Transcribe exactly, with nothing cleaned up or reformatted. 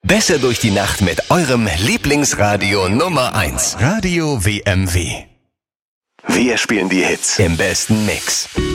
Besser durch die Nacht mit eurem Lieblingsradio Nummer eins. Radio W M W. Wir spielen die Hits im besten Mix.